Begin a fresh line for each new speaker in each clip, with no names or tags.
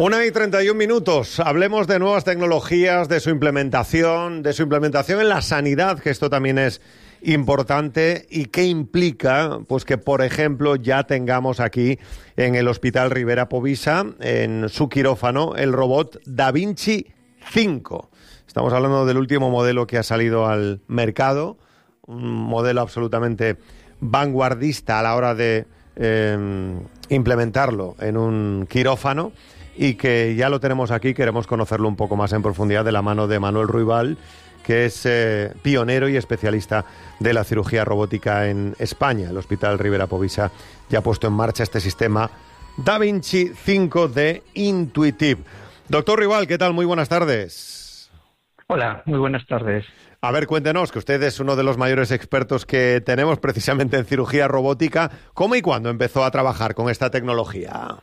1:31. Hablemos de nuevas tecnologías, de su implementación en la sanidad, que esto también es importante y que implica, pues que por ejemplo ya tengamos aquí en el Hospital Rivera Povisa, en su quirófano, el robot Da Vinci 5. Estamos hablando del último modelo que ha salido al mercado, un modelo absolutamente vanguardista a la hora de implementarlo en un quirófano, y que ya lo tenemos aquí. Queremos conocerlo un poco más en profundidad de la mano de Manuel Ruibal, que es pionero y especialista de la cirugía robótica en España. El Hospital Rivera Povisa ya ha puesto en marcha este sistema Da Vinci 5 de Intuitive. Doctor Ruibal, ¿qué tal? Muy buenas tardes.
Hola, muy buenas tardes.
A ver, cuéntenos, que usted es uno de los mayores expertos que tenemos precisamente en cirugía robótica. ¿Cómo y cuándo empezó a trabajar con esta tecnología?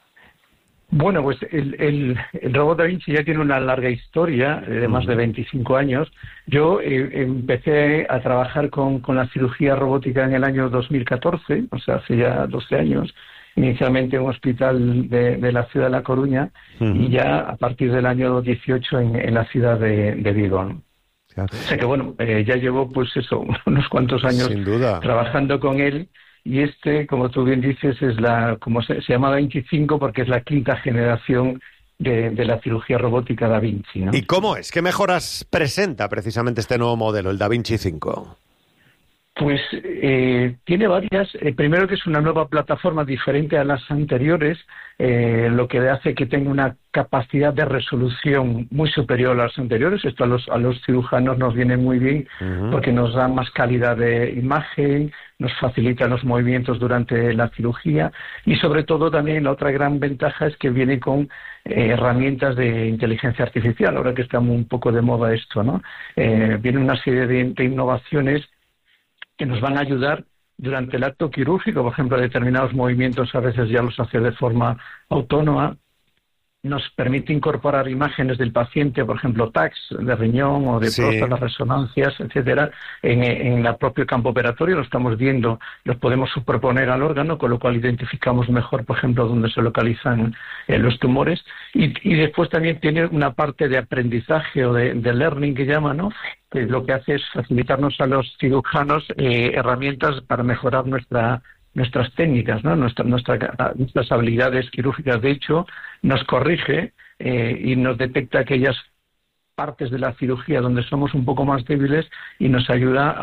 Bueno, pues el robot Da Vinci ya tiene una larga historia de más de 25 años. Yo empecé a trabajar con la cirugía robótica en el año 2014, o sea, hace ya 12 años, inicialmente en un hospital de la ciudad de La Coruña, y ya a partir del año 18 en la ciudad de Vigo. O sea que bueno, ya llevo pues eso, unos cuantos años trabajando con él. Y como tú bien dices, es como se llama Da Vinci 5 porque es la quinta generación de la cirugía robótica Da Vinci, ¿no?
¿Y cómo es? ¿Qué mejoras presenta precisamente este nuevo modelo, el Da Vinci 5?
Pues tiene varias. Primero, que es una nueva plataforma diferente a las anteriores, lo que hace que tenga una capacidad de resolución muy superior a las anteriores. Esto a los cirujanos nos viene muy bien, porque nos da más calidad de imagen, nos facilita los movimientos durante la cirugía, y sobre todo también la otra gran ventaja es que viene con herramientas de inteligencia artificial, ahora que está un poco de moda esto, ¿no? Viene una serie de innovaciones que nos van a ayudar durante el acto quirúrgico. Por ejemplo, determinados movimientos a veces ya los hace de forma autónoma. Nos permite incorporar imágenes del paciente, por ejemplo, TACs de riñón o de próstata, resonancias, etcétera, en el propio campo operatorio. Lo estamos viendo, los podemos superponer al órgano, con lo cual identificamos mejor, por ejemplo, dónde se localizan los tumores. Y después también tiene una parte de aprendizaje o de learning que llama, ¿no? Que lo que hace es facilitarnos a los cirujanos herramientas para mejorar nuestras técnicas, ¿no? Nuestras habilidades quirúrgicas. De hecho, nos corrige y nos detecta aquellas partes de la cirugía donde somos un poco más débiles y nos ayuda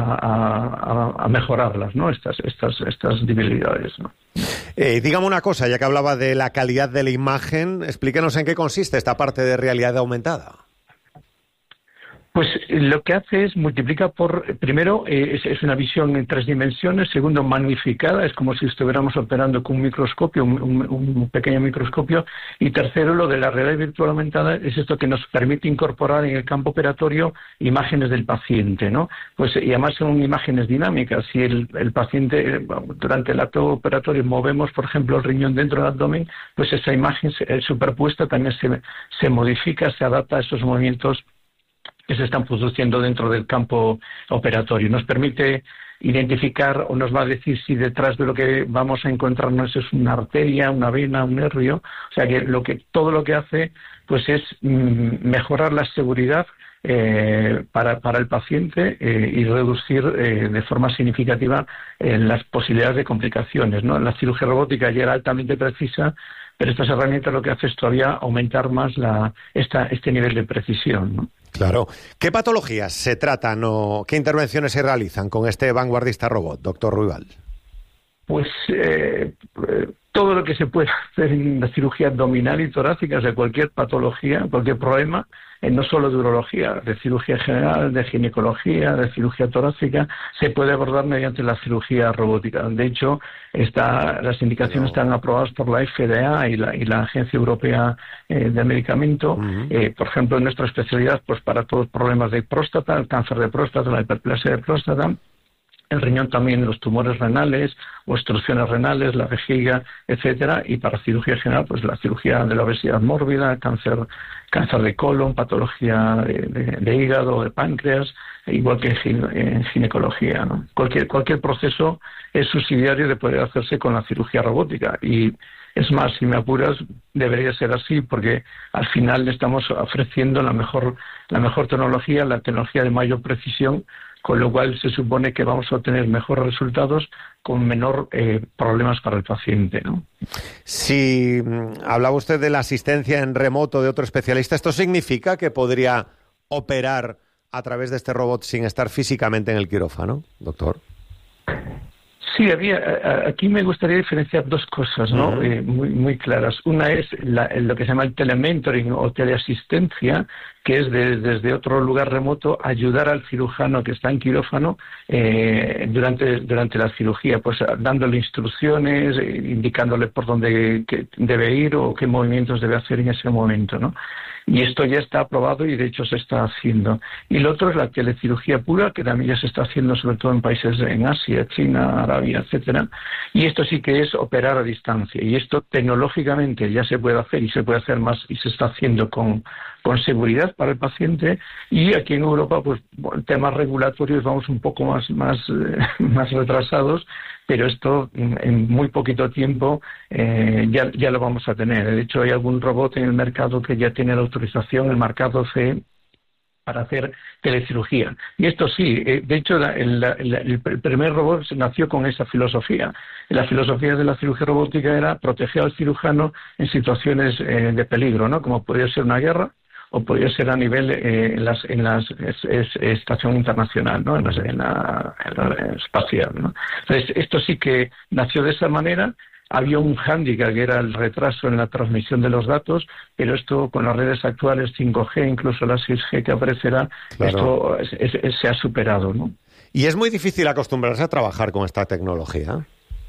a mejorarlas, ¿no? Estas debilidades, ¿no?
Dígame una cosa, ya que hablaba de la calidad de la imagen, explíquenos en qué consiste esta parte de realidad aumentada.
Pues lo que hace es multiplica primero, es una visión en 3 dimensiones, segundo, magnificada, es como si estuviéramos operando con un microscopio, un pequeño microscopio, y tercero, lo de la realidad virtual aumentada es esto que nos permite incorporar en el campo operatorio imágenes del paciente, ¿no? Pues, y además son imágenes dinámicas. Si el paciente, durante el acto operatorio, movemos, por ejemplo, el riñón dentro del abdomen, pues esa imagen superpuesta también se modifica, se adapta a esos movimientos que se están produciendo dentro del campo operatorio. Nos permite identificar, o nos va a decir si detrás de lo que vamos a encontrarnos es una arteria, una vena, un nervio. O sea que todo lo que hace pues es mejorar la seguridad para el paciente y reducir de forma significativa las posibilidades de complicaciones, ¿no? La cirugía robótica ya era altamente precisa, pero estas herramientas lo que hace es todavía aumentar más este nivel de precisión, ¿no?
Claro. ¿Qué patologías se tratan o qué intervenciones se realizan con este vanguardista robot, doctor Ruibal?
Pues todo lo que se puede hacer en la cirugía abdominal y torácica, de cualquier patología, cualquier problema, no solo de urología, de cirugía general, de ginecología, de cirugía torácica, se puede abordar mediante la cirugía robótica. De hecho, las indicaciones están aprobadas por la FDA y la Agencia Europea de Medicamento. Por ejemplo, en nuestra especialidad, pues para todos los problemas de próstata, el cáncer de próstata, la hiperplasia de próstata, el riñón también, los tumores renales, obstrucciones renales, la vejiga, etcétera, y para cirugía general, pues la cirugía de la obesidad mórbida, cáncer de colon, patología de hígado, de páncreas, igual que en ginecología, ¿no? Cualquier proceso es subsidiario de poder hacerse con la cirugía robótica, y es más, si me apuras, debería ser así, porque al final le estamos ofreciendo la mejor tecnología, la tecnología de mayor precisión, con lo cual se supone que vamos a obtener mejores resultados con menor problemas para el paciente, ¿no?
Si hablaba usted de la asistencia en remoto de otro especialista, ¿esto significa que podría operar a través de este robot sin estar físicamente en el quirófano, doctor?
Sí, aquí me gustaría diferenciar dos cosas, ¿no? Muy claras. Una es lo que se llama el telementoring o teleasistencia, que es desde otro lugar remoto ayudar al cirujano que está en quirófano durante la cirugía, pues dándole instrucciones, indicándole por dónde debe ir o qué movimientos debe hacer en ese momento, ¿no? Y esto ya está aprobado y de hecho se está haciendo. Y lo otro es la telecirugía pura, que también ya se está haciendo sobre todo en países en Asia, China, Arabia, etcétera. Y esto sí que es operar a distancia. Y esto tecnológicamente ya se puede hacer y se puede hacer más y se está haciendo con seguridad para el paciente. Y aquí en Europa, pues temas regulatorios vamos un poco más retrasados, pero esto en muy poquito tiempo ya lo vamos a tener. De hecho, hay algún robot en el mercado que ya tiene la autorización, el marcado CE, para hacer telecirugía. Y esto sí, de hecho, el primer robot nació con esa filosofía. La filosofía de la cirugía robótica era proteger al cirujano en situaciones de peligro, ¿no? Como podría ser una guerra, o podría ser a nivel en la estación internacional, ¿no? en la espacial, ¿no? Entonces, esto sí que nació de esa manera. Había un hándicap que era el retraso en la transmisión de los datos, pero esto con las redes actuales 5G, incluso la 6G que aparecerá, claro, esto se ha superado, ¿no?
¿Y es muy difícil acostumbrarse a trabajar con esta tecnología?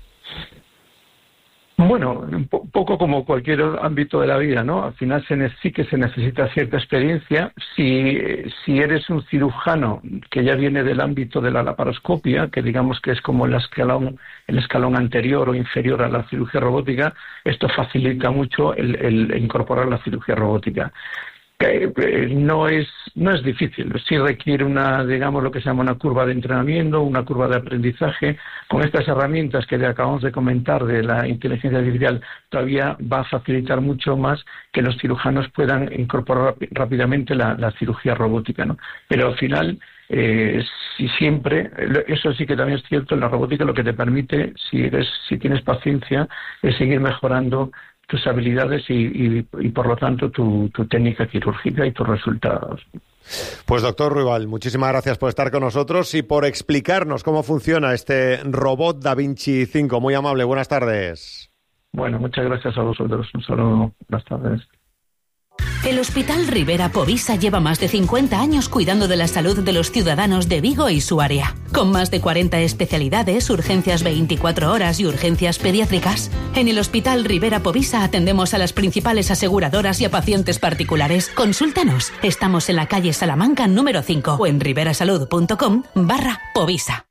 Bueno, un poco como cualquier ámbito de la vida, ¿no? Al final sí que se necesita cierta experiencia. Si eres un cirujano que ya viene del ámbito de la laparoscopia, que digamos que es como el escalón anterior o inferior a la cirugía robótica, esto facilita mucho el incorporar la cirugía robótica. No es difícil, sí requiere lo que se llama una curva de entrenamiento, una curva de aprendizaje. Con estas herramientas que acabamos de comentar de la inteligencia artificial, todavía va a facilitar mucho más que los cirujanos puedan incorporar rápidamente la cirugía robótica, ¿no? Pero al final, si siempre, eso sí que también es cierto, en la robótica lo que te permite, si tienes paciencia, es seguir mejorando tus habilidades y por lo tanto tu técnica quirúrgica y tus resultados.
Pues doctor Ruibal, muchísimas gracias por estar con nosotros y por explicarnos cómo funciona este robot Da Vinci 5. Muy amable, buenas tardes.
Bueno, muchas gracias a vosotros. Un saludo, buenas tardes.
El Hospital Rivera Povisa lleva más de 50 años cuidando de la salud de los ciudadanos de Vigo y su área. Con más de 40 especialidades, urgencias 24 horas y urgencias pediátricas. En el Hospital Rivera Povisa atendemos a las principales aseguradoras y a pacientes particulares. Consúltanos. Estamos en la calle Salamanca número 5 o en riverasalud.com/Povisa.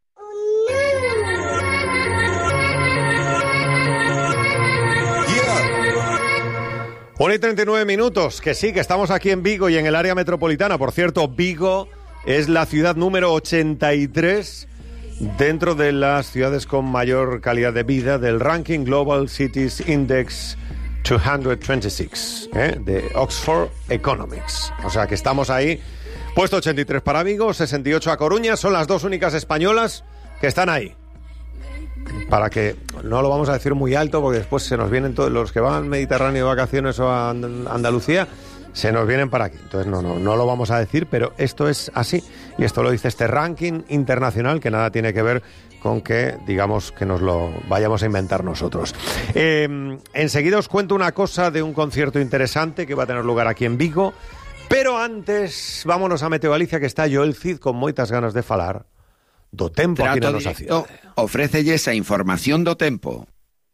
1:39, que sí, que estamos aquí en Vigo y en el área metropolitana. Por cierto, Vigo es la ciudad número 83 dentro de las ciudades con mayor calidad de vida del ranking Global Cities Index 226 de Oxford Economics. O sea que estamos ahí. Puesto 83 para Vigo, 68 a Coruña. Son las dos únicas españolas que están ahí. Para que no lo vamos a decir muy alto, porque después se nos vienen todos los que van al Mediterráneo de vacaciones o a Andalucía, se nos vienen para aquí. Entonces no lo vamos a decir, pero esto es así. Y esto lo dice este ranking internacional, que nada tiene que ver con que, digamos, que nos lo vayamos a inventar nosotros. Enseguida os cuento una cosa de un concierto interesante que va a tener lugar aquí en Vigo. Pero antes, vámonos a Meteo Galicia, que está Joel Cid con moitas ganas de falar do tempo aquí na nosa cidade.
Ofrécelle esa información do tempo.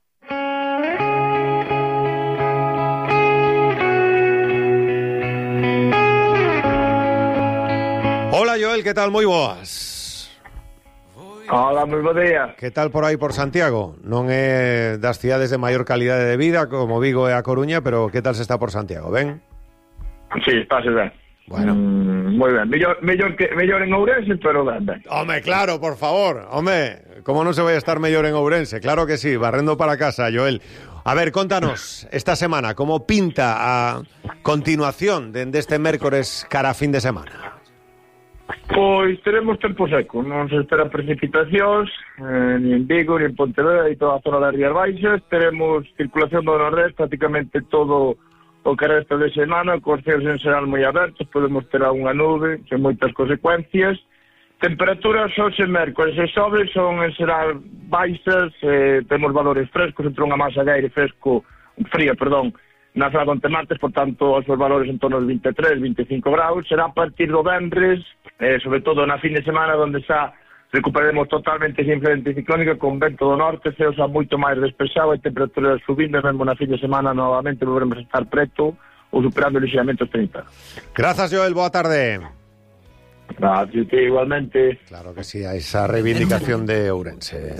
Hola Joel, ¿qué tal? Moi boas.
Hola, moi bo día.
Que tal por aí por Santiago? Non é das cidades de maior calidade de vida como Vigo e a Coruña, pero que tal se está por Santiago? Ben?
Sí, pase ben.
Bueno.
Moi ben. Mellor en Ourense, pero ben.
Home, claro, por favor. Home, como non se vai a estar mellor en Ourense? Claro que sí, barrendo para casa, Joel. A ver, contanos, esta semana, como pinta a continuación deste mércores cara a fin de semana?
Pois teremos tempo seco, non se esperan precipitacións, ni en Vigo, ni en Pontevedra, e toda a zona das Rías Baixas. Teremos circulación do nordeste prácticamente todo o que resta de semana, cos céus en xeral moi abertos, podemos ter unha nube, sen moitas consecuencias. Temperaturas hoxe mércores e xoves son en xeral baixas, temos valores frescos, entre unha masa de aire fría, na zona con Temartes, por tanto, os valores en torno aos 23, 25 graus. Será a partir do venres, sobre todo na fin de semana, onde xa recuperaremos totalmente esa influencia ciclónica con vento do norte, ceos a moito máis despexado e temperaturas subindo, mesmo na fin de semana novamente volveremos a estar preto ou superando lixeiramente os 30.
Grazas, Joel, boa tarde.
Gracias, igualmente.
Claro que sí, a esa reivindicación de Ourense.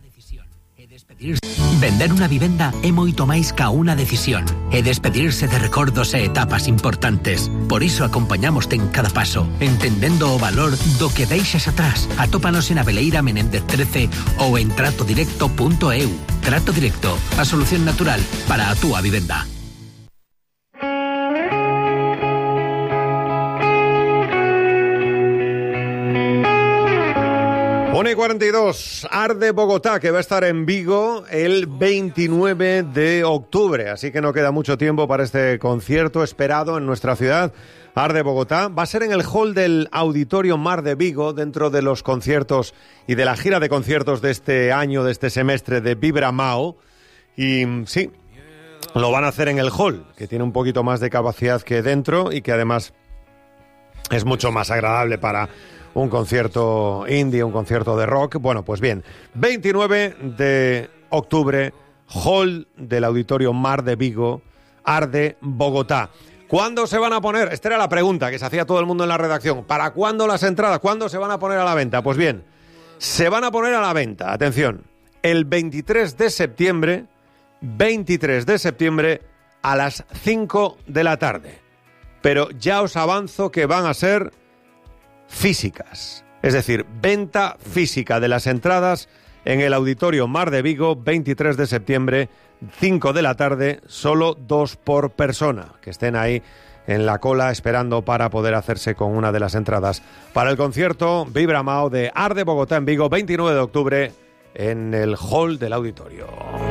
Vender unha vivenda é moito máis ca unha decisión. É despedirse de recordos e etapas importantes. Por iso acompañamoste en cada paso, entendendo o valor do que deixas atrás. Atópanos en Abeleira Menéndez 13 ou en tratodirecto.eu. Trato Directo, a solución natural para a túa vivenda.
1:42, Arde Bogotá, que va a estar en Vigo el 29 de octubre, así que no queda mucho tiempo para este concierto esperado en nuestra ciudad. Arde Bogotá va a ser en el hall del Auditorio Mar de Vigo, dentro de los conciertos y de la gira de conciertos de este año, de este semestre de Vibra Mao. Y sí, lo van a hacer en el hall, que tiene un poquito más de capacidad que dentro y que además es mucho más agradable para un concierto indie, un concierto de rock. Bueno, pues bien, 29 de octubre, hall del Auditorio Mar de Vigo, Arde Bogotá. ¿Cuándo se van a poner? Esta era la pregunta que se hacía todo el mundo en la redacción. ¿Para cuándo las entradas? ¿Cuándo se van a poner a la venta? Pues bien, se van a poner a la venta, atención, el 23 de septiembre a las 5 de la tarde. Pero ya os avanzo que van a ser físicas, es decir, venta física de las entradas en el Auditorio Mar de Vigo, 23 de septiembre, 5 de la tarde, solo 2 por persona, que estén ahí en la cola esperando para poder hacerse con una de las entradas para el concierto Vibra Mao de Arde Bogotá en Vigo, 29 de octubre, en el hall del auditorio.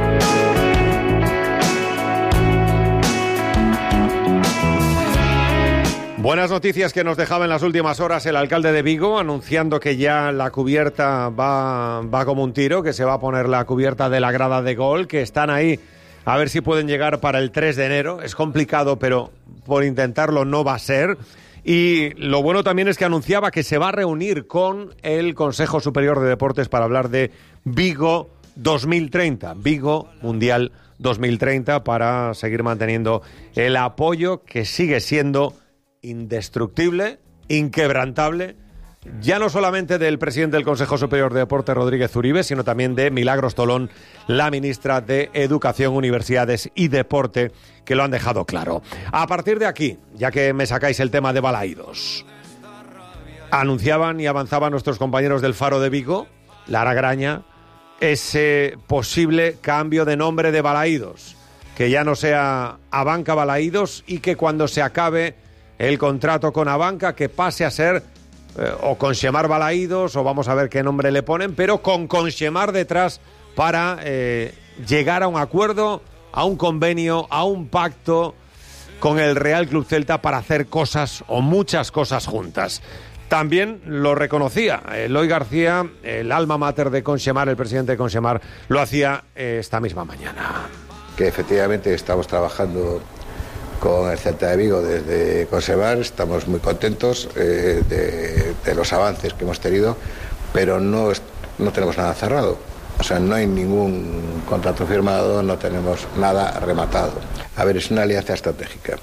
Buenas noticias que nos dejaba en las últimas horas el alcalde de Vigo, anunciando que ya la cubierta va como un tiro, que se va a poner la cubierta de la grada de gol, que están ahí a ver si pueden llegar para el 3 de enero. Es complicado, pero por intentarlo no va a ser. Y lo bueno también es que anunciaba que se va a reunir con el Consejo Superior de Deportes para hablar de Vigo 2030, Vigo Mundial 2030, para seguir manteniendo el apoyo que sigue siendo indestructible, inquebrantable, ya no solamente del presidente del Consejo Superior de Deportes, Rodríguez Uribe, sino también de Milagros Tolón, la ministra de Educación, Universidades y Deporte, que lo han dejado claro. A partir de aquí, ya que me sacáis el tema de Balaídos, anunciaban y avanzaban nuestros compañeros del Faro de Vigo, Lara Graña, ese posible cambio de nombre de Balaídos, que ya no sea Abanca Balaídos y que cuando se acabe el contrato con Abanca, que pase a ser o Conxemar Balaídos, o vamos a ver qué nombre le ponen, pero con Conxemar detrás para llegar a un acuerdo, a un convenio, a un pacto con el Real Club Celta para hacer cosas o muchas cosas juntas. También lo reconocía Eloy García, el alma mater de Conxemar, el presidente de Conxemar, lo hacía esta misma mañana.
Que efectivamente estamos trabajando con el Celta de Vigo desde Conxemar, estamos muy contentos de los avances que hemos tenido, pero no tenemos nada cerrado. O sea, no hay ningún contrato firmado, no tenemos nada rematado. A ver, es una alianza estratégica.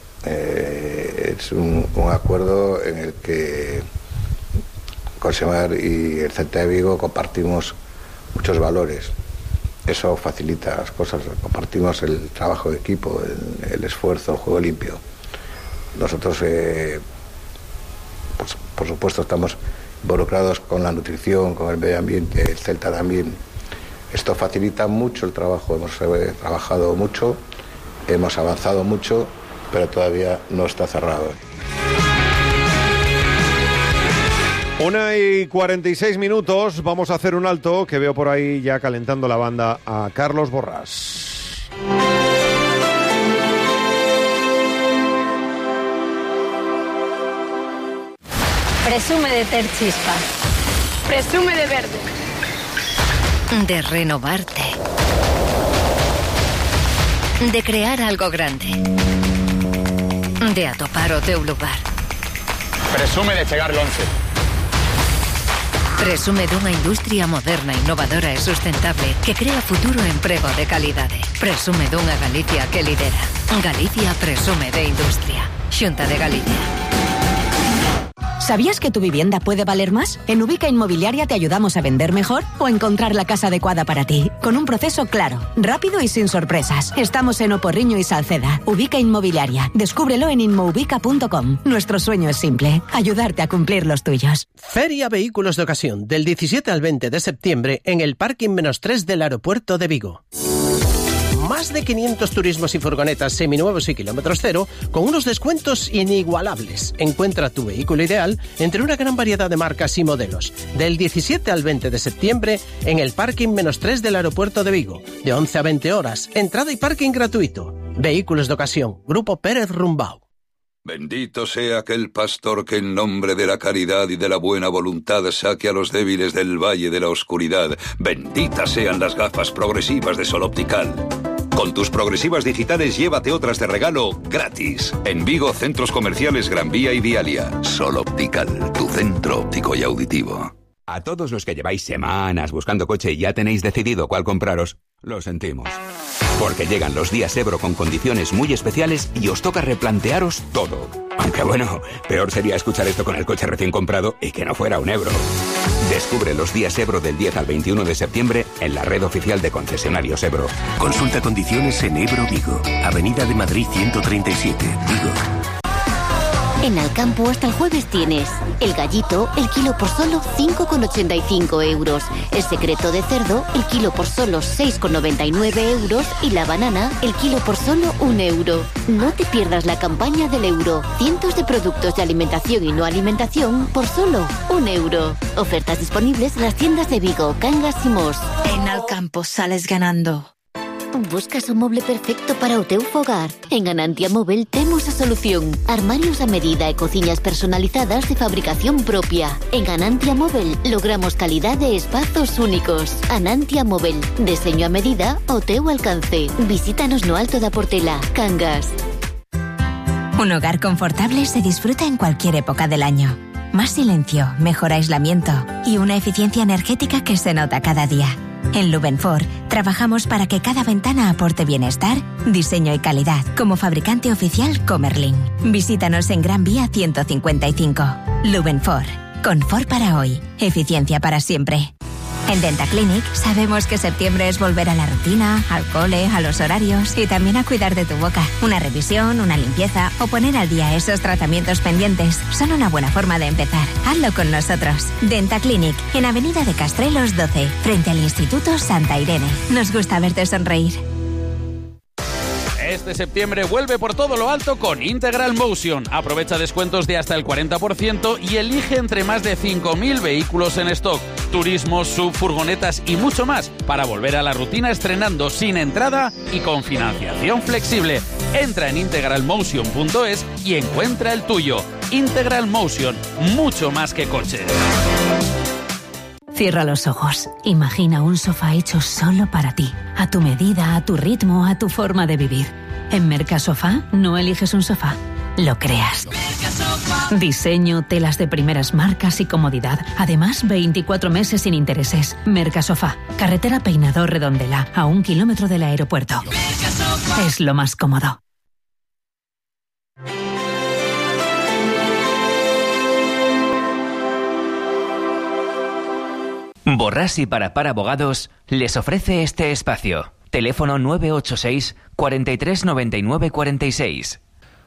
Es un acuerdo en el que Conxemar y el Celta de Vigo compartimos muchos valores. Eso facilita las cosas, compartimos el trabajo de equipo, el esfuerzo, el juego limpio. Nosotros, pues, por supuesto, estamos involucrados con la nutrición, con el medio ambiente, el Celta también Esto facilita mucho el trabajo. Hemos trabajado mucho, hemos avanzado mucho, pero todavía no está cerrado.
1:46, vamos a hacer un alto, que veo por ahí ya calentando la banda a Carlos Borrás.
Presume de ter chispa. Presume de verde.
De renovarte. De crear algo grande. De atopar o teu lugar.
Presume de chegar longe.
Presume dunha industria moderna, innovadora e sustentable que crea futuro e emprego de calidade. Presume dunha Galicia que lidera. Galicia presume de industria. Xunta de Galicia.
¿Sabías que tu vivienda puede valer más? En Ubica Inmobiliaria te ayudamos a vender mejor o encontrar la casa adecuada para ti, con un proceso claro, rápido y sin sorpresas. Estamos en Oporriño y Salceda. Ubica Inmobiliaria. Descúbrelo en inmoubica.com. Nuestro sueño es simple, ayudarte a cumplir los tuyos.
Feria Vehículos de Ocasión, del 17 al 20 de septiembre en el Parking -3 del aeropuerto de Vigo. Más de 500 turismos y furgonetas seminuevos y kilómetros cero con unos descuentos inigualables. Encuentra tu vehículo ideal entre una gran variedad de marcas y modelos. Del 17 al 20 de septiembre en el Parking -3 del aeropuerto de Vigo. De 11 a 20 horas. Entrada y parking gratuito. Vehículos de Ocasión. Grupo Pérez Rumbau.
Bendito sea aquel pastor que en nombre de la caridad y de la buena voluntad saque a los débiles del valle de la oscuridad. Benditas sean las gafas progresivas de Sol Optical. Con tus progresivas digitales llévate otras de regalo gratis. En Vigo, centros comerciales Gran Vía y Vialia. Sol Optical, tu centro óptico y auditivo.
A todos los que lleváis semanas buscando coche y ya tenéis decidido cuál compraros, lo sentimos. Porque llegan los días Ebro con condiciones muy especiales y os toca replantearos todo. Aunque bueno, peor sería escuchar esto con el coche recién comprado y que no fuera un Ebro. Descubre los días Ebro del 10 al 21 de septiembre en la red oficial de concesionarios Ebro.
Consulta condiciones en Ebro Vigo, Avenida de Madrid 137, Vigo.
En Alcampo hasta el jueves tienes el gallito, el kilo por solo 5,85 euros. El secreto de cerdo, el kilo por solo 6,99 euros. Y la banana, el kilo por solo 1 euro. No te pierdas la campaña del euro. Cientos de productos de alimentación y no alimentación por solo 1 euro. Ofertas disponibles en las tiendas de Vigo, Cangas y Mos.
En Alcampo sales ganando.
Buscas o moble perfecto para o teu fogar? En Anantia Móvel temos a solución. Armarios a medida e cociñas personalizadas de fabricación propia. En Anantia Móvel logramos calidad e espazos únicos. Anantia Móvel, deseño a medida ao teu alcance. Visítanos no Alto da Portela, Cangas.
Un hogar confortable se disfruta en cualquier época del año. Más silencio, mejor aislamiento y una eficiencia energética que se nota cada día. En Lubenfor trabajamos para que cada ventana aporte bienestar, diseño y calidad, como fabricante oficial Comerlin. Visítanos en Gran Vía 155. Lubenfor. Confort para hoy. Eficiencia para siempre. En Dentaclinic sabemos que septiembre es volver a la rutina, al cole, a los horarios y también a cuidar de tu boca. Una revisión, una limpieza o poner al día esos tratamientos pendientes son una buena forma de empezar. Hazlo con nosotros. Dentaclinic, en Avenida de Castrelos 12, frente al Instituto Santa Irene. Nos gusta verte sonreír.
Este septiembre vuelve por todo lo alto con Integral Motion. Aprovecha descuentos de hasta el 40% y elige entre más de 5.000 vehículos en stock, turismos, subfurgonetas y mucho más para volver a la rutina estrenando sin entrada y con financiación flexible. Entra en integralmotion.es y encuentra el tuyo. Integral Motion, mucho más que coches.
Cierra los ojos. Imagina un sofá hecho solo para ti, a tu medida, a tu ritmo, a tu forma de vivir. En Mercasofá no eliges un sofá, lo creas. Diseño, telas de primeras marcas y comodidad. Además, 24 meses sin intereses. Mercasofá, carretera Peinador Redondela, a 1 kilómetro del aeropuerto. Es lo más cómodo.
Borrás y Parapar Abogados les ofrece este espacio. Teléfono 986 43 99 46.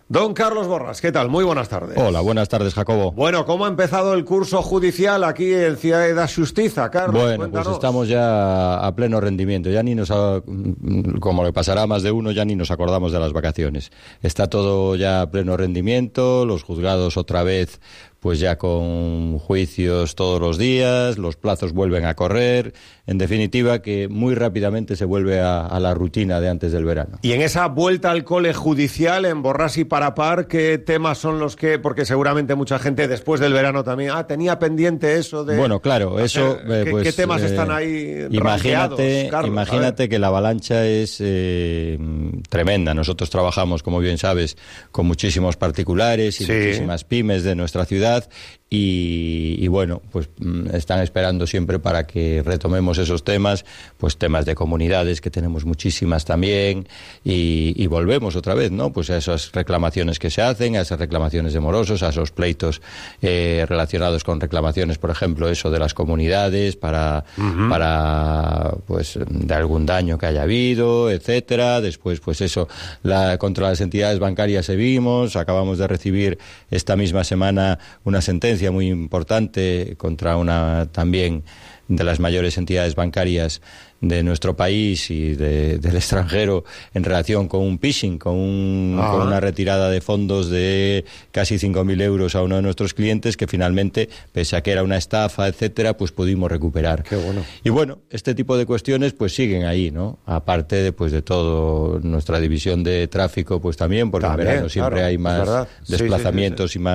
Don Carlos Borras, ¿qué tal? Muy buenas tardes.
Hola, buenas tardes, Jacobo.
Bueno, ¿cómo ha empezado el curso judicial aquí en Ciudad de Xustiza, Carlos?
Bueno,
Cuéntanos.
pues estamos ya a pleno rendimiento. Ya como le pasará a más de uno, ya ni nos acordamos de las vacaciones. Está todo ya a pleno rendimiento, los juzgados otra vez pues ya con juicios todos los días, los plazos vuelven a correr, en definitiva que muy rápidamente se vuelve a la rutina de antes del verano.
Y en esa vuelta al cole judicial en Borràs y Parapar, ¿qué temas son los que, porque seguramente mucha gente después del verano también, tenía pendiente eso de...
Bueno, claro, eso...
¿Qué temas están ahí rankeados, Carlos?
Imagínate que la avalancha es tremenda. Nosotros trabajamos, como bien sabes, con muchísimos particulares y muchísimas pymes de nuestra ciudad. Y bueno, pues están esperando siempre para que retomemos esos temas, pues temas de comunidades, que tenemos muchísimas también, y volvemos otra vez, ¿no? Pues a esas reclamaciones que se hacen, a esas reclamaciones de morosos, a esos pleitos relacionados con reclamaciones, por ejemplo, eso de las comunidades, para pues de algún daño que haya habido, etcétera. Después, pues eso, contra las entidades bancarias acabamos de recibir esta misma semana una sentencia muy importante contra una también de las mayores entidades bancarias de nuestro país y del extranjero en relación con un phishing, con una retirada de fondos de casi 5.000 euros a uno de nuestros clientes, que finalmente, pese a que era una estafa, etcétera, pues pudimos recuperar.
Qué bueno.
Y bueno, este tipo de cuestiones pues siguen ahí, ¿no? Aparte de todo nuestra división de tráfico, pues también, porque en verano siempre hay más desplazamientos y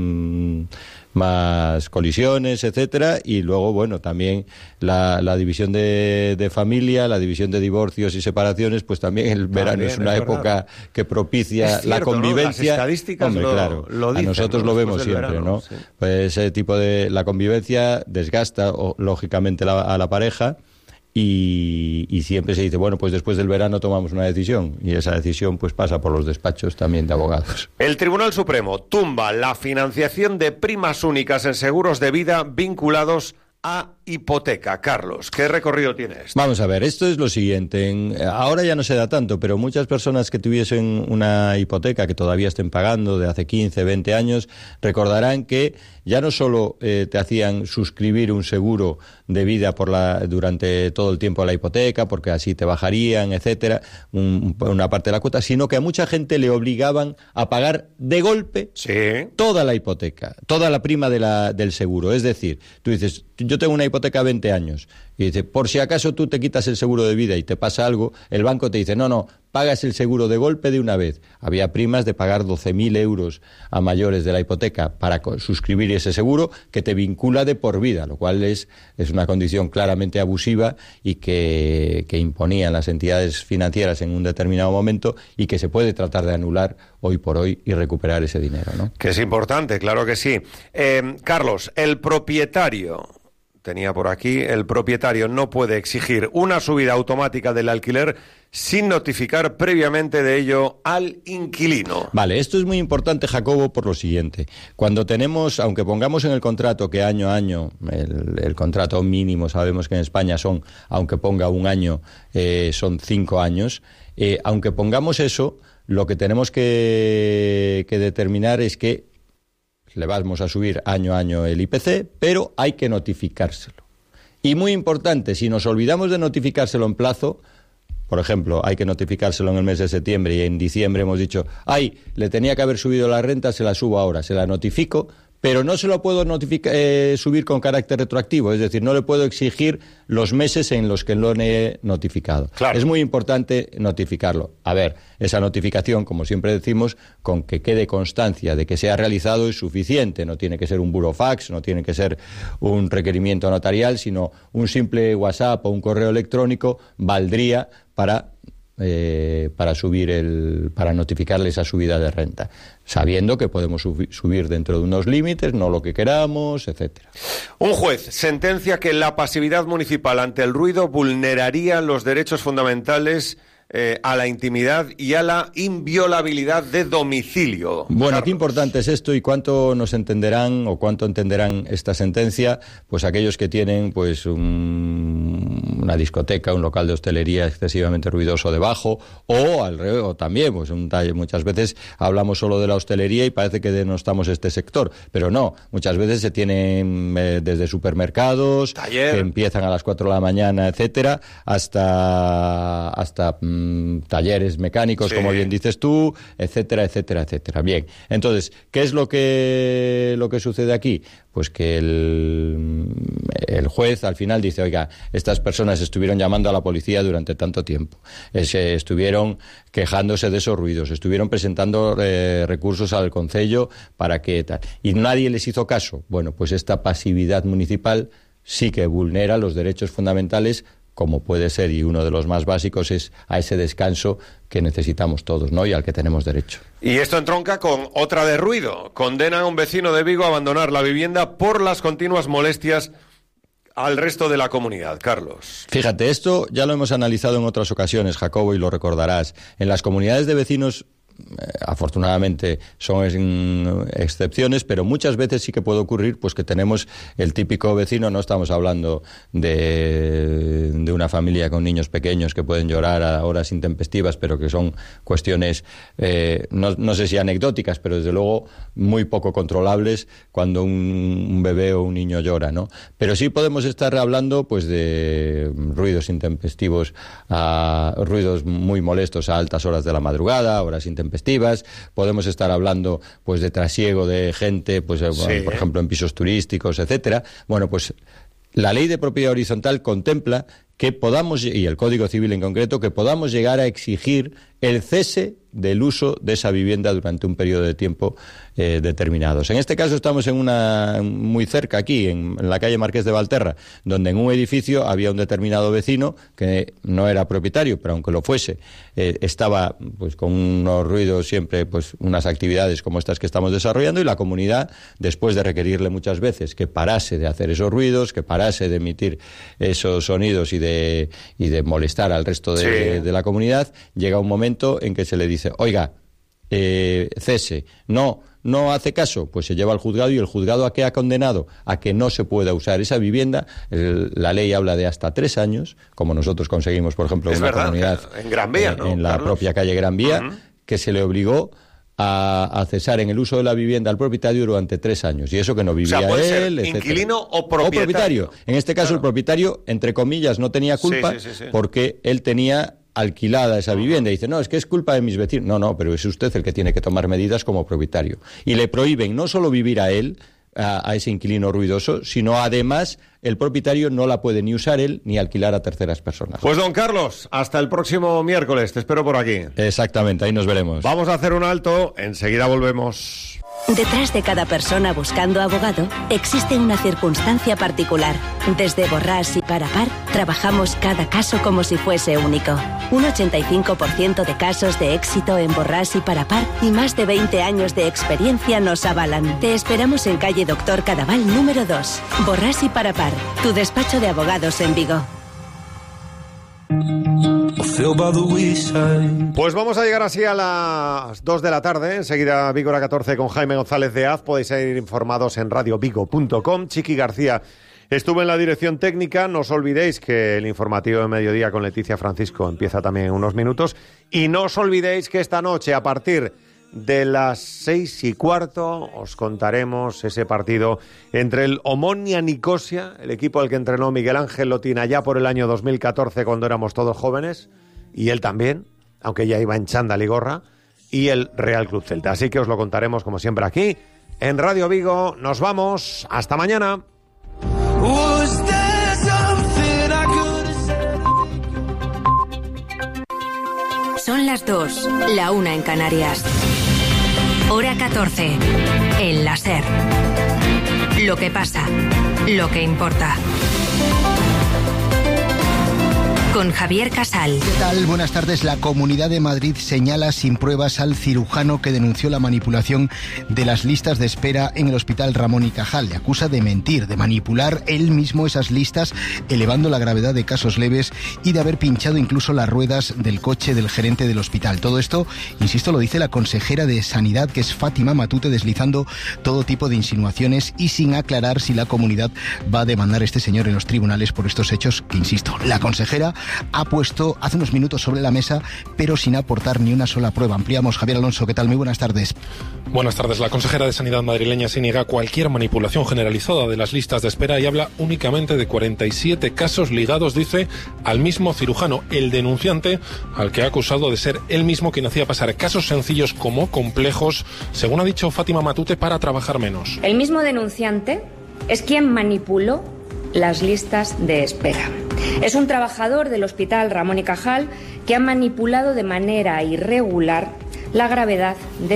más colisiones, etcétera, y luego, bueno, también la división de familia, la división de divorcios y separaciones, pues también el verano es una época que propicia la convivencia.
¿No? Las estadísticas lo dicen,
a nosotros lo vemos siempre, verano, ¿no? Sí. Pues ese tipo de la convivencia desgasta, lógicamente, a la pareja. Y siempre se dice, bueno, pues después del verano tomamos una decisión, y esa decisión pues pasa por los despachos también de abogados.
El Tribunal Supremo tumba la financiación de primas únicas en seguros de vida vinculados a hipoteca. Carlos, ¿qué recorrido tiene esto?
Vamos a ver, esto es lo siguiente. Ahora ya no se da tanto, pero muchas personas que tuviesen una hipoteca que todavía estén pagando de hace 15, 20 años, recordarán que ya no solo te hacían suscribir un seguro de vida durante todo el tiempo de la hipoteca, porque así te bajarían, etcétera, una parte de la cuota, sino que a mucha gente le obligaban a pagar de golpe toda la hipoteca, toda la prima del seguro. Es decir, tú dices, yo tengo una hipoteca a 20 años, y dice, por si acaso tú te quitas el seguro de vida y te pasa algo, el banco te dice, no, pagas el seguro de golpe de una vez. Había primas de pagar 12.000 euros a mayores de la hipoteca para suscribir ese seguro, que te vincula de por vida, lo cual es una condición claramente abusiva y que imponían las entidades financieras en un determinado momento, y que se puede tratar de anular hoy por hoy y recuperar ese dinero, ¿no?
Que es importante, claro que sí. Carlos, el propietario no puede exigir una subida automática del alquiler sin notificar previamente de ello al inquilino.
Vale, esto es muy importante, Jacobo, por lo siguiente. Cuando tenemos, aunque pongamos en el contrato que año a año, el contrato mínimo sabemos que en España son, aunque ponga un año, son 5 años, aunque pongamos eso, lo que tenemos que determinar es que le vamos a subir año a año el IPC, pero hay que notificárselo. Y muy importante, si nos olvidamos de notificárselo en plazo, por ejemplo, hay que notificárselo en el mes de septiembre, y en diciembre hemos dicho, le tenía que haber subido la renta, se la subo ahora, se la notifico, pero no se lo puedo subir con carácter retroactivo, es decir, no le puedo exigir los meses en los que lo he notificado.
Claro.
Es muy importante notificarlo. A ver, esa notificación, como siempre decimos, con que quede constancia de que se ha realizado es suficiente. No tiene que ser un burofax, no tiene que ser un requerimiento notarial, sino un simple WhatsApp o un correo electrónico valdría para notificarle esa subida de renta, sabiendo que podemos subir dentro de unos límites, no lo que queramos, etcétera.
Un juez sentencia que la pasividad municipal ante el ruido vulneraría los derechos fundamentales a la intimidad y a la inviolabilidad de domicilio.
Bueno,
Carlos,
qué importante es esto, y cuánto nos entenderán o cuánto entenderán esta sentencia, pues aquellos que tienen pues una discoteca, un local de hostelería excesivamente ruidoso debajo, o también, pues muchas veces hablamos solo de la hostelería y parece que denostamos este sector, pero no, muchas veces se tienen desde supermercados, que empiezan a las 4 de la mañana, etcétera, hasta talleres mecánicos, como bien dices tú, etcétera, etcétera, etcétera. Bien, entonces, ¿qué es lo que sucede aquí? Pues que el juez al final dice, oiga, estas personas estuvieron llamando a la policía durante tanto tiempo, estuvieron quejándose de esos ruidos, estuvieron presentando recursos al concello para que tal, y nadie les hizo caso. Bueno, pues esta pasividad municipal sí que vulnera los derechos fundamentales, como puede ser, y uno de los más básicos es a ese descanso que necesitamos todos, ¿no? Y al que tenemos derecho.
Y esto entronca con otra de ruido. Condena a un vecino de Vigo a abandonar la vivienda por las continuas molestias al resto de la comunidad. Carlos.
Fíjate, esto ya lo hemos analizado en otras ocasiones, Jacobo, y lo recordarás. En las comunidades de vecinos, afortunadamente son excepciones, pero muchas veces sí que puede ocurrir pues que tenemos el típico vecino, no estamos hablando de una familia con niños pequeños que pueden llorar a horas intempestivas, pero que son cuestiones no sé si anecdóticas, pero desde luego muy poco controlables cuando un bebé o un niño llora, ¿no? Pero sí podemos estar hablando pues de ruidos intempestivos, ruidos muy molestos a altas horas de la madrugada, horas intempestivas. Podemos estar hablando pues de trasiego de gente, pues por ejemplo en pisos turísticos, etcétera. Bueno, pues la ley de propiedad horizontal contempla que podamos, y el Código Civil en concreto, que podamos llegar a exigir el cese del uso de esa vivienda durante un periodo de tiempo determinados. En este caso estamos muy cerca aquí, en la calle Marqués de Valterra, donde en un edificio había un determinado vecino que no era propietario, pero aunque lo fuese, estaba pues con unos ruidos siempre, pues unas actividades como estas que estamos desarrollando, y la comunidad, después de requerirle muchas veces que parase de hacer esos ruidos, que parase de emitir esos sonidos y de molestar al resto de la comunidad, llega un momento en que se le dice, oiga, cese, no hace caso, pues se lleva al juzgado, y el juzgado ¿a qué ha condenado? A que no se pueda usar esa vivienda. La ley habla de hasta 3 años, como nosotros conseguimos, por ejemplo, en una comunidad
en Gran Vía, ¿no,
en la
Carlos?
propia calle Gran Vía, que se le obligó a cesar en el uso de la vivienda al propietario durante 3 años, y eso que no vivía
puede ser
él, etcétera.
Inquilino o propietario.
En este caso, el propietario, entre comillas, no tenía culpa, porque él tenía alquilada esa vivienda, y dice, no, es que es culpa de mis vecinos. No, pero es usted el que tiene que tomar medidas como propietario. Y le prohíben no solo vivir a él, a ese inquilino ruidoso, sino además el propietario no la puede ni usar él ni alquilar a terceras personas.
Pues don Carlos, hasta el próximo miércoles, te espero por aquí.
Exactamente, ahí nos veremos.
Vamos a hacer un alto, enseguida volvemos.
Detrás de cada persona buscando abogado existe una circunstancia particular. Desde Borràs y Parapar trabajamos cada caso como si fuese único. Un 85% de casos de éxito en Borràs y Parapar y más de 20 años de experiencia nos avalan. Te esperamos en calle Doctor Cadaval número 2. Borràs y Parapar, tu despacho de abogados en Vigo.
Pues vamos a llegar así a las 2 de la tarde. Enseguida Vígora 14 con Jaime González de Az. Podéis ir informados en radiovigo.com. Chiqui García estuvo en la dirección técnica. No os olvidéis que el informativo de mediodía con Leticia Francisco empieza también en unos minutos. Y no os olvidéis que esta noche, a partir de las 6:15, os contaremos ese partido entre el Omonia Nicosia, el equipo al que entrenó Miguel Ángel Lotín allá por el año 2014, cuando éramos todos jóvenes, y él también, aunque ya iba en chándal y gorra, y el Real Club Celta. Así que os lo contaremos como siempre aquí en Radio Vigo. Nos vamos, hasta mañana.
Son las 2, la 1 en Canarias. Hora 14, en la SER. Lo que pasa, lo que importa.
con Javier Casal.
¿Qué tal? Buenas tardes. La Comunidad de Madrid señala sin pruebas al cirujano que denunció la manipulación de las listas de espera en el Hospital Ramón y Cajal. Le acusa de mentir, de manipular él mismo esas listas, elevando la gravedad de casos leves y de haber pinchado incluso las ruedas del coche del gerente del hospital. Todo esto, insisto, lo dice la consejera de Sanidad, que es Fátima Matute, deslizando todo tipo de insinuaciones y sin aclarar si la comunidad va a demandar a este señor en los tribunales por estos hechos que, insisto, la consejera ha puesto hace unos minutos sobre la mesa, pero sin aportar ni una sola prueba. Ampliamos. Javier Alonso, ¿qué tal? Muy buenas tardes.
Buenas tardes. La consejera de Sanidad madrileña se niega a cualquier manipulación generalizada de las listas de espera y habla únicamente de 47 casos ligados, dice, al mismo cirujano, el denunciante, al que ha acusado de ser él mismo quien hacía pasar casos sencillos como complejos, según ha dicho Fátima Matute, para trabajar menos.
El mismo denunciante es quien manipuló las listas de espera. Es un trabajador del Hospital Ramón y Cajal que ha manipulado de manera irregular la gravedad de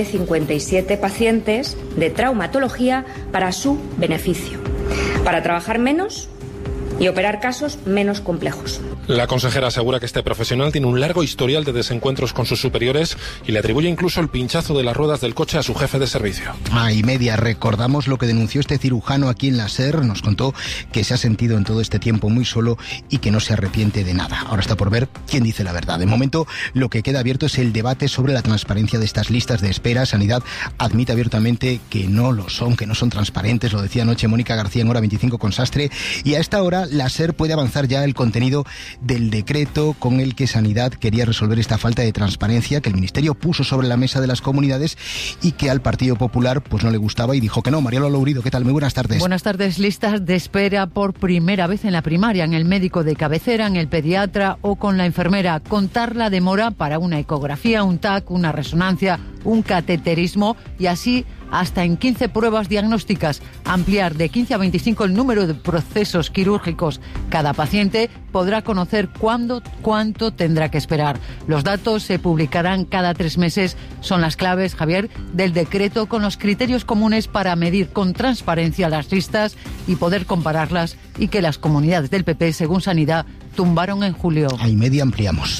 57 pacientes de traumatología para su beneficio, para trabajar menos y operar casos menos complejos.
La consejera asegura que este profesional tiene un largo historial de desencuentros con sus superiores y le atribuye incluso el pinchazo de las ruedas del coche a su jefe de servicio.
Y media, recordamos lo que denunció este cirujano aquí en la SER. Nos contó que se ha sentido en todo este tiempo muy solo y que no se arrepiente de nada. Ahora está por ver quién dice la verdad. De momento, lo que queda abierto es el debate sobre la transparencia de estas listas de espera. Sanidad admite abiertamente que no lo son, que no son transparentes. Lo decía anoche Mónica García en Hora 25 con Sastre. Y a esta hora la SER puede avanzar ya el contenido del decreto con el que Sanidad quería resolver esta falta de transparencia que el Ministerio puso sobre la mesa de las comunidades y que al Partido Popular pues no le gustaba y dijo que no. Mariano Lourido, ¿qué tal? Muy buenas tardes.
Buenas tardes. Listas de espera por primera vez en la primaria, en el médico de cabecera, en el pediatra o con la enfermera. Contar la demora para una ecografía, un TAC, una resonancia, un cateterismo y así hasta en 15 pruebas diagnósticas. Ampliar de 15 a 25 el número de procesos quirúrgicos. Cada paciente podrá conocer cuánto tendrá que esperar. Los datos se publicarán cada 3 meses. Son las claves, Javier, del decreto con los criterios comunes para medir con transparencia las listas y poder compararlas, y que las comunidades del PP, según Sanidad, tumbaron en julio.
A y media ampliamos.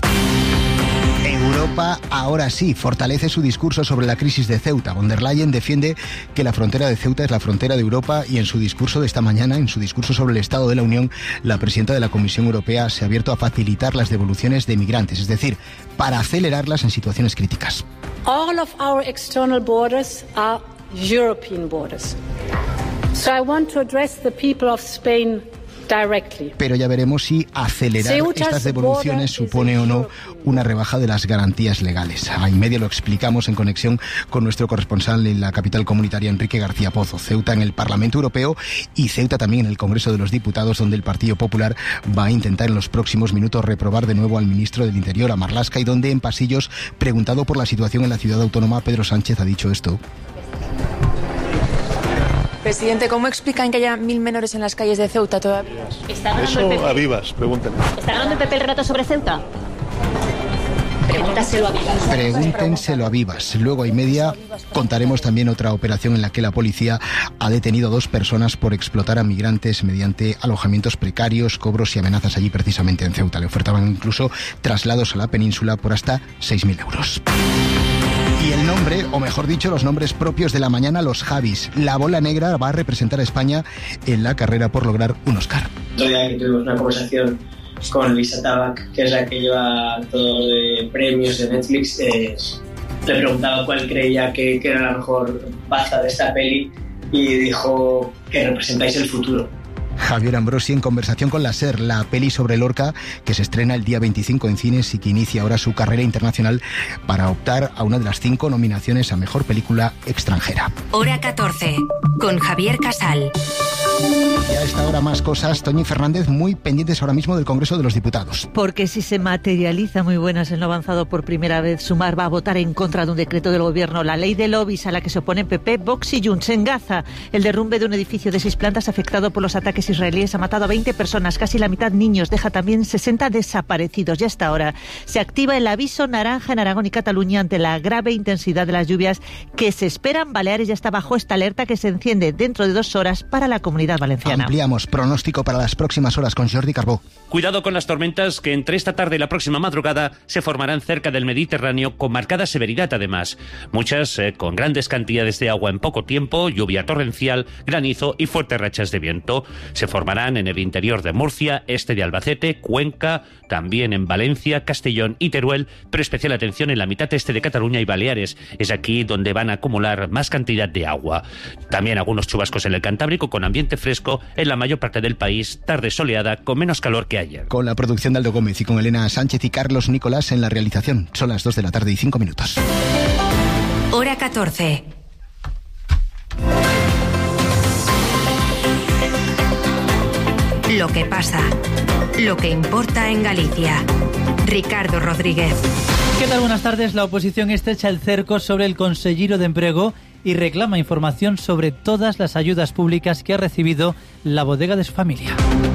Europa ahora sí fortalece su discurso sobre la crisis de Ceuta. Von der Leyen defiende que la frontera de Ceuta es la frontera de Europa y en su discurso de esta mañana, en su discurso sobre el Estado de la Unión, la presidenta de la Comisión Europea se ha abierto a facilitar las devoluciones de migrantes, es decir, para acelerarlas en situaciones críticas.
All of our external borders are European borders. So I want to address the people of Spain directly.
Pero ya veremos si acelerar estas devoluciones supone o no una rebaja de las garantías legales. A y media lo explicamos en conexión con nuestro corresponsal en la capital comunitaria, Enrique García Pozo. Ceuta en el Parlamento Europeo y Ceuta también en el Congreso de los Diputados, donde el Partido Popular va a intentar en los próximos minutos reprobar de nuevo al ministro del Interior, a Marlaska, y donde en pasillos, preguntado por la situación en la ciudad autónoma, Pedro Sánchez ha dicho esto.
Presidente, ¿cómo explican que haya 1000 menores en las calles de Ceuta todavía?
Eso a Vivas, pregúntenle.
¿Está ganando el PP el relato sobre Ceuta? Pregúntaselo a Vivas.
Pregúntenselo a Vivas. Luego a y media contaremos también otra operación en la que la policía ha detenido a 2 personas por explotar a migrantes mediante alojamientos precarios, cobros y amenazas allí precisamente en Ceuta. Le ofertaban incluso traslados a la península por hasta 6.000 euros. Y el nombre, o mejor dicho, los nombres propios de la mañana, los Javis. La bola negra va a representar a España en la carrera por lograr un Oscar.
Otro día que tuvimos una conversación con Lisa Tabac, que es la que lleva todo de premios de Netflix, le preguntaba cuál creía que era la mejor baza de esta peli y dijo que representáis el futuro.
Javier Ambrosi en conversación con la SER, la peli sobre Lorca que se estrena el día 25 en cines y que inicia ahora su carrera internacional para optar a una de las 5 nominaciones a Mejor Película Extranjera.
Hora 14, con Javier Casal.
Y a esta hora más cosas. Toñi Fernández, muy pendientes ahora mismo del Congreso de los Diputados.
Porque si se materializa, muy buenas, en lo avanzado por primera vez, Sumar va a votar en contra de un decreto del Gobierno, la ley de lobbies a la que se oponen PP, Vox y Junts. En Gaza, el derrumbe de un edificio de 6 plantas afectado por los ataques ataques israelíes ha matado a 20 personas, casi la mitad niños, deja también 60 desaparecidos. Ya hasta ahora se activa el aviso naranja en Aragón y Cataluña ante la grave intensidad de las lluvias que se esperan. Baleares ya está bajo esta alerta que se enciende dentro de 2 horas para la Comunidad Valenciana.
Ampliamos pronóstico para las próximas horas con Jordi Carbó.
Cuidado con las tormentas que entre esta tarde y la próxima madrugada se formarán cerca del Mediterráneo con marcada severidad además. Muchas con grandes cantidades de agua en poco tiempo, lluvia torrencial, granizo y fuertes rachas de viento. Se formarán en el interior de Murcia, este de Albacete, Cuenca, también en Valencia, Castellón y Teruel, pero especial atención en la mitad este de Cataluña y Baleares. Es aquí donde van a acumular más cantidad de agua. También algunos chubascos en el Cantábrico con ambiente fresco en la mayor parte del país, tarde soleada con menos calor que ayer.
Con la producción de Aldo Gómez y con Elena Sánchez y Carlos Nicolás en la realización. Son las 2 de la tarde y 5 minutos.
Hora 14. Lo que pasa, lo que importa en Galicia. Ricardo Rodríguez.
¿Qué tal? Buenas tardes. La oposición estrecha el cerco sobre el Conselleiro de Emprego y reclama información sobre todas las ayudas públicas que ha recibido la bodega de su familia.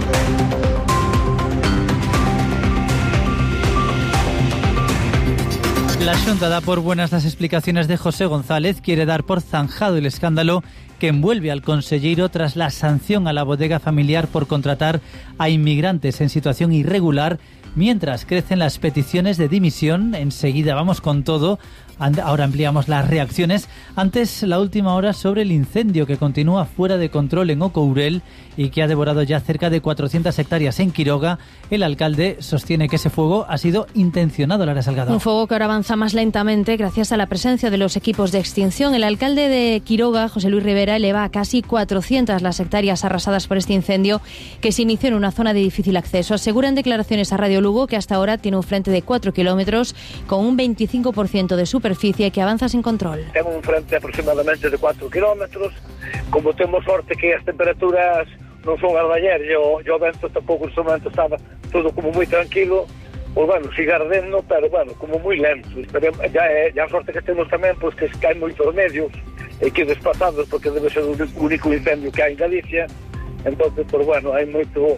La Xunta da por buenas las explicaciones de José González, quiere dar por zanjado el escándalo que envuelve al conselleiro tras la sanción a la bodega familiar por contratar a inmigrantes en situación irregular, mientras crecen las peticiones de dimisión. Enseguida vamos con todo. Ahora ampliamos las reacciones. Antes, la última hora sobre el incendio que continúa fuera de control en Ocourel y que ha devorado ya cerca de 400 hectáreas en Quiroga. El alcalde sostiene que ese fuego ha sido intencionado, Lara Salgado.
Un fuego que ahora avanza más lentamente gracias a la presencia de los equipos de extinción. El alcalde de Quiroga, José Luis Rivera, eleva a casi 400 las hectáreas arrasadas por este incendio que se inició en una zona de difícil acceso. Asegura en declaraciones a Radio Lugo que hasta ahora tiene un frente de 4 kilómetros con un 25% de superficie que avanza sin control.
Tengo un frente aproximadamente de 4 kilómetros. Como temos sorte que as temperaturas non son as de ayer, o vento tampouco en momento estaba todo como moi tranquilo, pues bueno, sigue ardendo, pero bueno, como moi lento. Esperemos, ya a sorte que temos tamén, pues que caen moitos medios e que desplazados, porque debe ser o único incendio que hai en Galicia. Entonces, pues bueno, hai moitos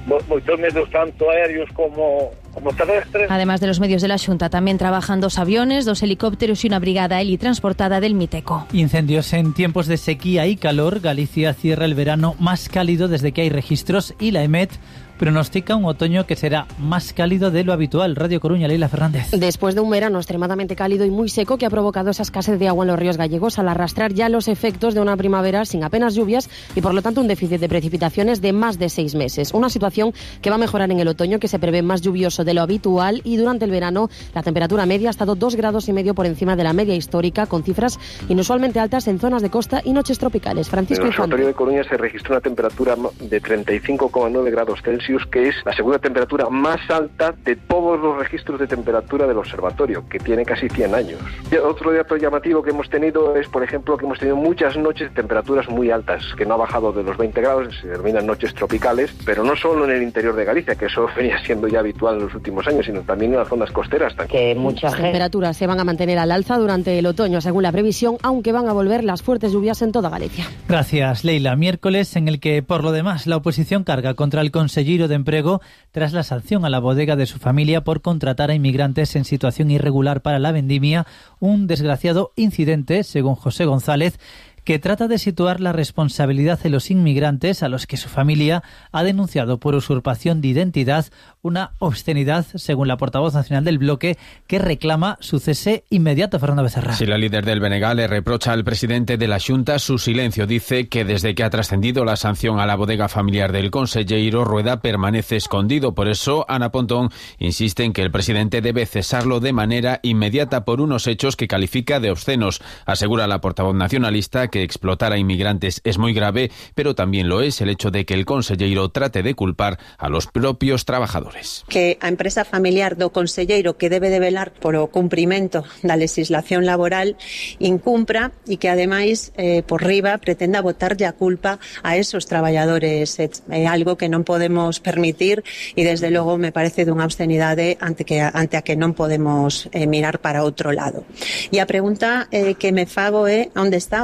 medios tanto aéreos como terrestres.
Además de los medios de la Xunta, también trabajan 2 aviones, 2 helicópteros y una brigada helitransportada del Miteco.
Incendios en tiempos de sequía y calor. Galicia cierra el verano más cálido desde que hay registros y la EMET pronostica un otoño que será más cálido de lo habitual. Radio Coruña, Leila Fernández.
Después de un verano extremadamente cálido y muy seco que ha provocado esa escasez de agua en los ríos gallegos, al arrastrar ya los efectos de una primavera sin apenas lluvias y por lo tanto un déficit de precipitaciones de más de 6 meses. Una situación que va a mejorar en el otoño, que se prevé más lluvioso de lo habitual, y durante el verano la temperatura media ha estado 2,5 grados por encima de la media histórica, con cifras inusualmente altas en zonas de costa y noches tropicales. Francisco
En el Observatorio de Coruña se registró una temperatura de 35,9 grados Celsius, que es la segunda temperatura más alta de todos los registros de temperatura del observatorio, que tiene casi 100 años. Y otro dato llamativo que hemos tenido es, por ejemplo, que hemos tenido muchas noches de temperaturas muy altas, que no ha bajado de los 20 grados, se denominan noches tropicales, pero no solo en el interior de Galicia, que eso venía siendo ya habitual en los últimos años, sino también en las zonas costeras.
Que muchas temperaturas se van a mantener al alza durante el otoño, según la previsión, aunque van a volver las fuertes lluvias en toda Galicia.
Gracias, Leila. Miércoles en el que, por lo demás, la oposición carga contra el Conselleiro de Emprego tras la sanción a la bodega de su familia por contratar a inmigrantes en situación irregular para la vendimia, un desgraciado incidente, según José González, que trata de situar la responsabilidad de los inmigrantes a los que su familia ha denunciado por usurpación de identidad, una obscenidad, según la portavoz nacional del bloque, que reclama su cese inmediato. Fernando Becerra.
Si la líder del BNG le reprocha al presidente de la Xunta su silencio, dice que desde que ha trascendido la sanción a la bodega familiar del conselleiro, Rueda permanece escondido. Por eso, Ana Pontón insiste en que el presidente debe cesarlo de manera inmediata por unos hechos que califica de obscenos. Asegura la portavoz nacionalista que explotar a inmigrantes es muy grave, pero también lo es el hecho de que el conselleiro trate de culpar a los propios trabajadores.
Que a empresa familiar do conselleiro, que debe de velar polo cumprimento da legislación laboral, incumpra e que ademais por riba pretenda botarlle a culpa a esos traballadores. É algo que non podemos permitir e desde logo me parece dunha obscenidade ante a que non podemos mirar para outro lado. E a pregunta que me fago é onde está o señor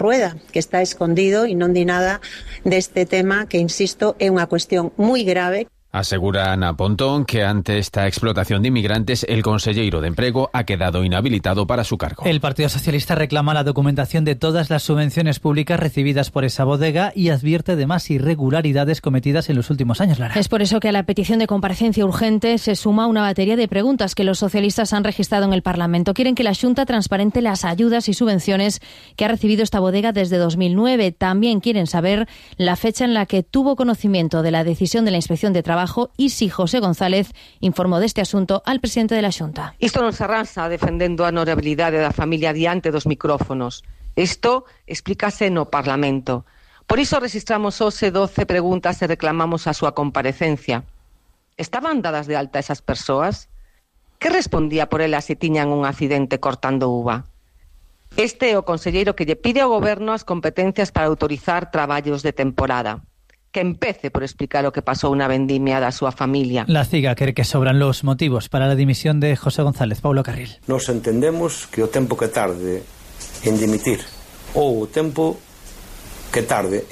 Rueda, que está escondido e non di nada deste tema que, insisto, é unha cuestión moi grave.
Asegura Ana Pontón que ante esta explotación de inmigrantes el conselleiro de Empleo ha quedado inhabilitado para su cargo.
El Partido Socialista reclama la documentación de todas las subvenciones públicas recibidas por esa bodega y advierte de más irregularidades cometidas en los últimos años, Lara.
Es por eso que a la petición de comparecencia urgente se suma una batería de preguntas que los socialistas han registrado en el Parlamento. Quieren que la Xunta transparente las ayudas y subvenciones que ha recibido esta bodega desde 2009. También quieren saber la fecha en la que tuvo conocimiento de la decisión de la Inspección de Trabajo y si José González informou deste asunto al presidente de la Xunta.
Isto non se arranxa defendendo a honorabilidade da familia diante dos micrófonos. Isto explícase no Parlamento. Por iso registramos hoxe 12 preguntas e reclamamos a súa comparecencia. Estaban dadas de alta esas persoas? Que respondía por elas se tiñan un accidente cortando uva? Este é o conselleiro que lle pide ao goberno as competencias para autorizar traballos de temporada. Que empece por explicar o que pasou na vendimia da súa familia.
La CIGA cree que sobran los motivos para la dimisión de José González. Paulo Carril.
Nos entendemos que o tempo que tarde en dimitir ou o tempo que tarde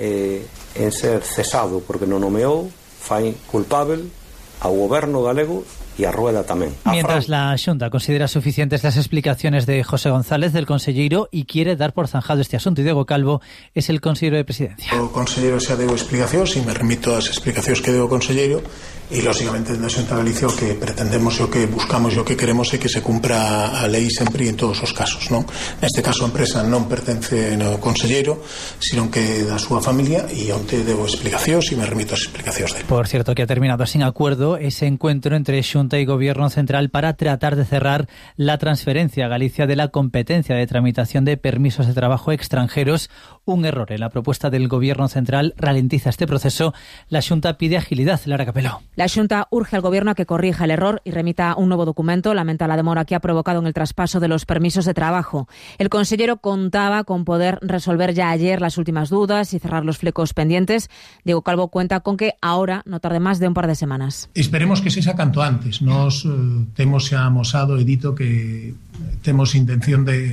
en ser cesado porque non nomeou fai culpável ao goberno galego y a Rueda tamén.
Mientras la Xunta considera suficientes las explicaciones de José González, del conselleiro, y quiere dar por zanjado este asunto. Y Diego Calvo es el consejero de Presidencia.
O conselleiro xa deu explicacións e me remito ás explicacións que deu o conselleiro e, lógicamente, na Xunta de Galicia o que pretendemos e o que buscamos e o que queremos é que se cumpra a lei sempre en todos os casos, non? Neste caso a empresa non pertence ao conselleiro, sino que da súa familia, e onte deu explicacións e me remito ás explicacións dele.
Por cierto, que ha terminado sin acuerdo ese encuentro entre Xunta y Gobierno Central para tratar de cerrar la transferencia a Galicia de la competencia de tramitación de permisos de trabajo extranjeros. Un error en la propuesta del Gobierno Central ralentiza este proceso. La Xunta pide agilidad. Lara Capeló.
La Xunta urge al Gobierno a que corrija el error y remita un nuevo documento. Lamenta la demora que ha provocado en el traspaso de los permisos de trabajo. El consellero contaba con poder resolver ya ayer las últimas dudas y cerrar los flecos pendientes. Diego Calvo cuenta con que ahora no tarde más de un par de semanas.
Esperemos que sexa canto antes. Nos temos xa amosado e dito que temos intención de,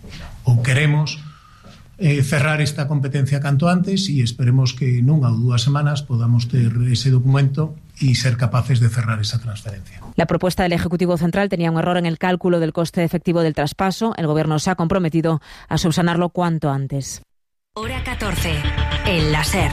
ou queremos, cerrar esta competencia canto antes e esperemos que nunha ou 2 semanas podamos ter ese documento y ser capaces de cerrar esa transferencia.
La propuesta del Ejecutivo Central tenía un error en el cálculo del coste efectivo del traspaso. El Gobierno se ha comprometido a subsanarlo cuanto antes.
Hora 14. El láser.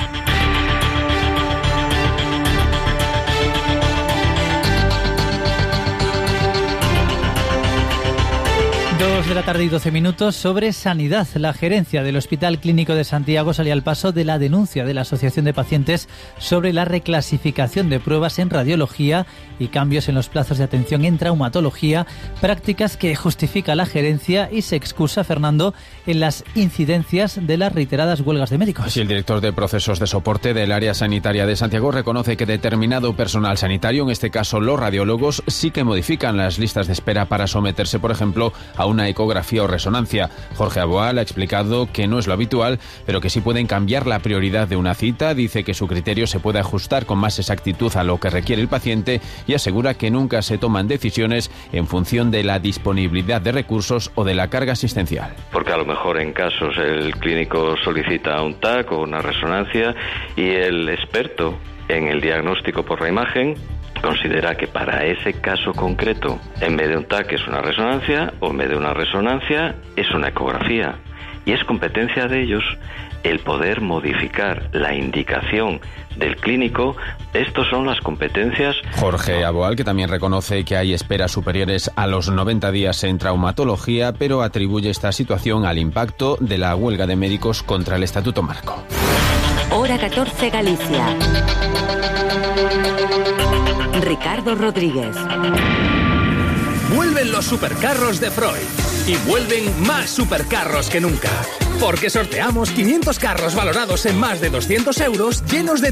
2 de la tarde y 12 minutos. Sobre sanidad, la gerencia del Hospital Clínico de Santiago salía al paso de la denuncia de la Asociación de Pacientes sobre la reclasificación de pruebas en radiología y cambios en los plazos de atención en traumatología, prácticas que justifica la gerencia y se excusa, Fernando, en las incidencias de las reiteradas huelgas de médicos.
Sí, el director de procesos de soporte del área sanitaria de Santiago reconoce que determinado personal sanitario, en este caso los radiólogos, sí que modifican las listas de espera para someterse, por ejemplo, a una ecografía o resonancia. Jorge Aboal ha explicado que no es lo habitual, pero que sí pueden cambiar la prioridad de una cita. Dice que su criterio se puede ajustar con más exactitud a lo que requiere el paciente y asegura que nunca se toman decisiones en función de la disponibilidad de recursos o de la carga asistencial.
Porque a lo mejor en casos el clínico solicita un TAC o una resonancia y el experto en el diagnóstico por la imagen considera que para ese caso concreto, en vez de un TAC es una resonancia o en vez de una resonancia es una ecografía. Y es competencia de ellos el poder modificar la indicación del clínico. Estos son las competencias.
Jorge Aboal, que también reconoce que hay esperas superiores a los 90 días en traumatología, pero atribuye esta situación al impacto de la huelga de médicos contra el Estatuto Marco.
Hora 14 Galicia. Ricardo Rodríguez.
Vuelven los supercarros de Freud y vuelven más supercarros que nunca, porque sorteamos 500 carros valorados en más de 200 euros llenos de